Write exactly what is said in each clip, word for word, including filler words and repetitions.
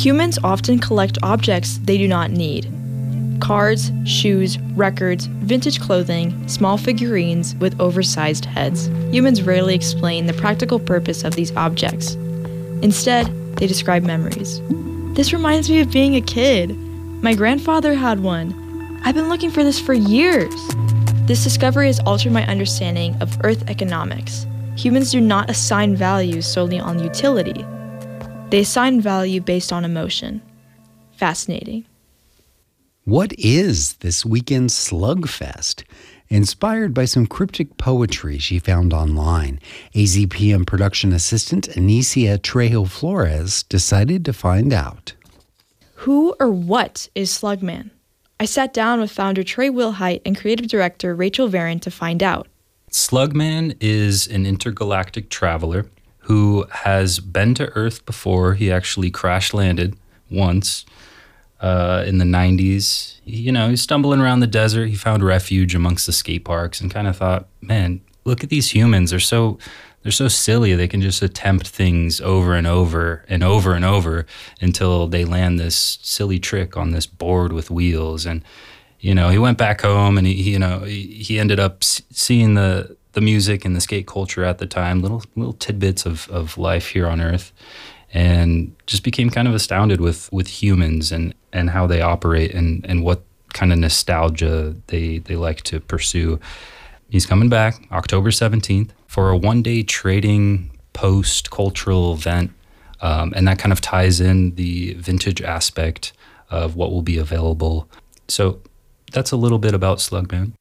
Humans often collect objects they do not need. Cars, shoes, records, vintage clothing, small figurines with oversized heads. Humans rarely explain the practical purpose of these objects. Instead, they describe memories. This reminds me of being a kid. My grandfather had one. I've been looking for this for years. This discovery has altered my understanding of Earth economics. Humans do not assign value solely on utility. They assign value based on emotion. Fascinating. What is this weekend's Slugfest? Inspired by some cryptic poetry she found online, A Z P M production assistant Anicia Trejo Flores decided to find out. Who or what is Slugman? I sat down with founder Trey Wilhite and creative director Rachel Varon to find out. Slugman is an intergalactic traveler who has been to Earth before. He actually crash landed once uh, in the nineties. You know, he's stumbling around the desert. He found refuge amongst the skate parks and kind of thought, man, look at these humans. They're so they're so silly. They can just attempt things over and over and over and over until they land this silly trick on this board with wheels. And you know, he went back home and he, he you know, he, he ended up seeing the the music and the skate culture at the time, little little tidbits of, of life here on Earth, and just became kind of astounded with, with humans and, and how they operate and, and what kind of nostalgia they, they like to pursue. He's coming back October seventeenth for a one-day trading post-cultural event, um, and that kind of ties in the vintage aspect of what will be available. So that's a little bit about Slugman.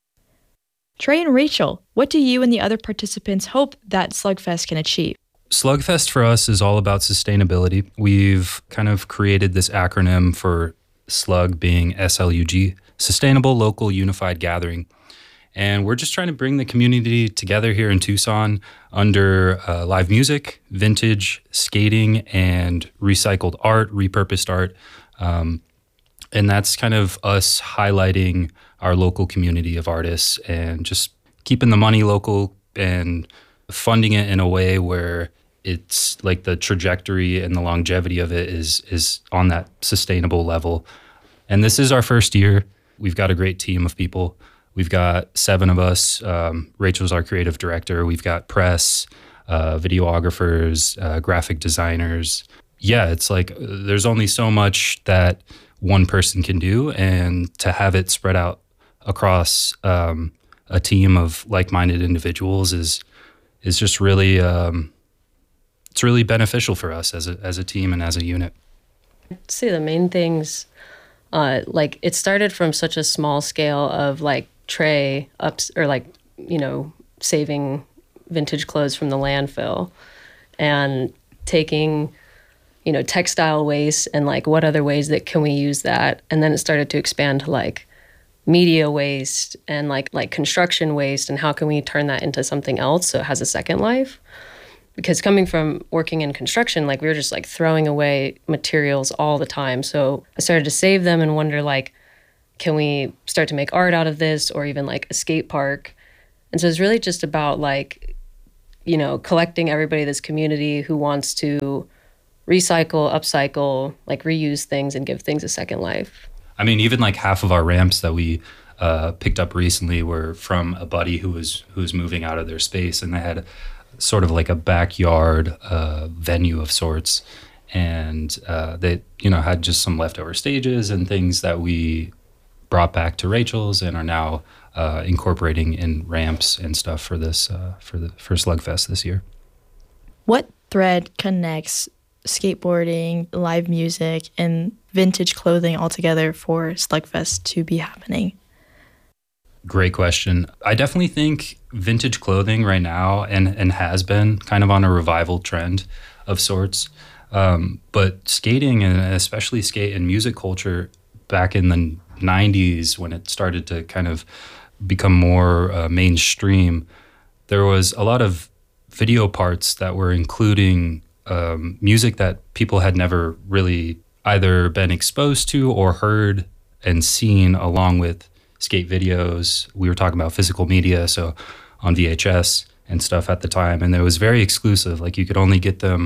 Trey and Rachel, what do you and the other participants hope that Slugfest can achieve? Slugfest for us is all about sustainability. We've kind of created this acronym for SLUG being S L U G, Sustainable Local Unified Gathering. And we're just trying to bring the community together here in Tucson under uh, live music, vintage, skating, and recycled art, repurposed art. Um, and that's kind of us highlighting our local community of artists and just keeping the money local and funding it in a way where it's like the trajectory and the longevity of it is is on that sustainable level. And this is our first year. We've got a great team of people. We've got seven of us. Um, Rachel's our creative director. We've got press, uh, videographers, uh, graphic designers. Yeah, it's like there's only so much that one person can do, and to have it spread out across um, a team of like-minded individuals is is just really um, it's really beneficial for us as a as a team and as a unit. I'd say the main things, uh, like it started from such a small scale of like Trey ups or like you know saving vintage clothes from the landfill and taking you know textile waste and like what other ways that can we use that, and then it started to expand to like media waste and like like construction waste and how can we turn that into something else so it has a second life. Because coming from working in construction, like we were just like throwing away materials all the time. So I started to save them and wonder like, can we start to make art out of this or even like a skate park? And so it's really just about like, you know, collecting everybody in this community who wants to recycle, upcycle, like reuse things and give things a second life. I mean, even like half of our ramps that we uh, picked up recently were from a buddy who was who was moving out of their space, and they had sort of like a backyard uh, venue of sorts, and uh, they you know had just some leftover stages and things that we brought back to Rachel's and are now uh, incorporating in ramps and stuff for this uh, for the for Slugfest this year. What thread connects skateboarding, live music, and vintage clothing all together for Slugfest to be happening? Great question. I definitely think vintage clothing right now and, and has been kind of on a revival trend of sorts. Um, but skating, and especially skate and music culture back in the nineties when it started to kind of become more uh, mainstream, there was a lot of video parts that were including um, music that people had never really either been exposed to or heard and seen along with skate videos. We were talking about physical media, so on V H S and stuff at the time, and it was very exclusive. Like you could only get them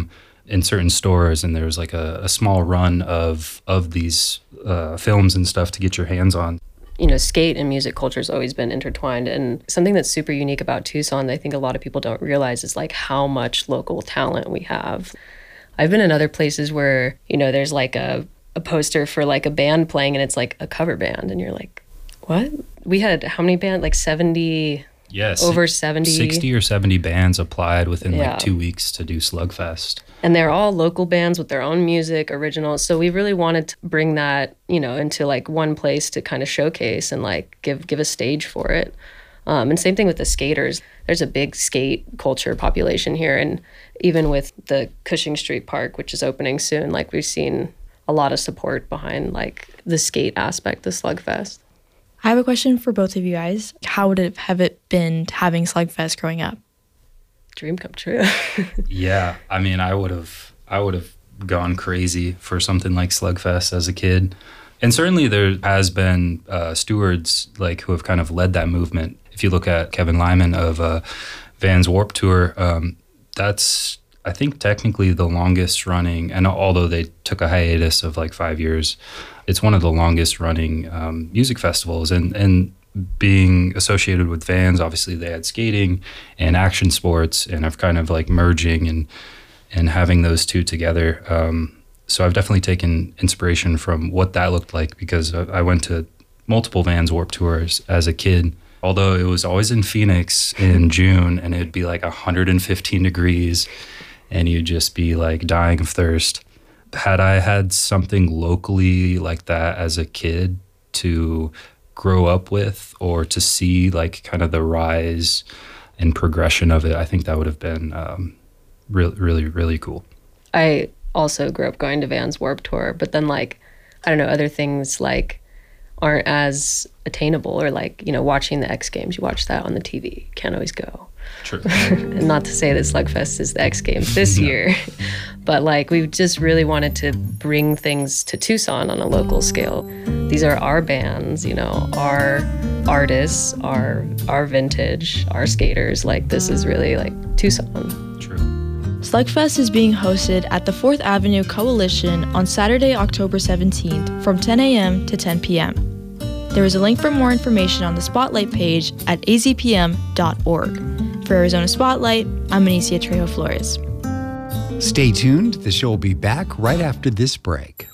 in certain stores, and there was like a, a small run of of these uh, films and stuff to get your hands on. You know, skate and music culture has always been intertwined. And something that's super unique about Tucson that I think a lot of people don't realize is like how much local talent we have. I've been in other places where, you know, there's like a, a poster for like a band playing and it's like a cover band. And you're like, what? We had how many bands? Like seventy? Yes. Over seventy? sixty or seventy bands applied within Yeah. like two weeks to do Slugfest. And they're all local bands with their own music, originals. So we really wanted to bring that, you know, into like one place to kind of showcase and like give give a stage for it. Um, and same thing with the skaters. There's a big skate culture population here. And even with the Cushing Street Park, which is opening soon, like we've seen a lot of support behind like the skate aspect of Slugfest. I have a question for both of you guys. How would it have it been having Slugfest growing up? Dream come true. Yeah, I mean, I would have, I would have gone crazy for something like Slugfest as a kid, and certainly there has been uh, stewards like who have kind of led that movement. If you look at Kevin Lyman of uh, Vans Warped Tour, um, that's I think technically the longest running, and although they took a hiatus of like five years, it's one of the longest running um, music festivals, and and. Being associated with Vans, obviously they had skating and action sports, and I've kind of like merging and and having those two together. Um, so I've definitely taken inspiration from what that looked like, because I went to multiple Vans Warped Tours as a kid, although it was always in Phoenix in June, and it'd be like one hundred fifteen degrees and you'd just be like dying of thirst. Had I had something locally like that as a kid to grow up with, or to see like kind of the rise and progression of it, I think that would have been um, really, really, really cool. I also grew up going to Vans Warped Tour, but then like, I don't know, other things like aren't as attainable, or like, you know, watching the X Games, you watch that on the T V, can't always go. True. And not to say that Slugfest is the X Games this No. year, but like we just really wanted to bring things to Tucson on a local scale. These are our bands, you know, our artists, our our vintage, our skaters. Like this is really like Tucson. True. Slugfest is being hosted at the fourth Avenue Coalition on Saturday, October seventeenth from ten a.m. to ten p.m. There is a link for more information on the Spotlight page at a z p m dot org. For Arizona Spotlight, I'm Anicia Trejo Flores. Stay tuned. The show will be back right after this break.